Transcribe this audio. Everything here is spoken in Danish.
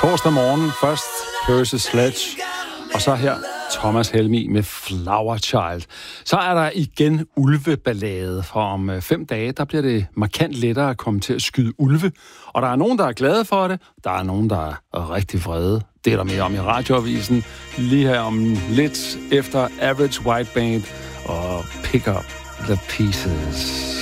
Torsdag morgen, først Percy Sledge, og så her Thomas Helmig med Flower Child. Så er der igen ulveballade, for om 5 dage, der bliver det markant lettere at komme til at skyde ulve. Og der er nogen, der er glade for det, der er nogen, der er rigtig vrede. Det er der mere om i radioavisen, lige her om lidt efter Average White Band og Pick Up the Pieces.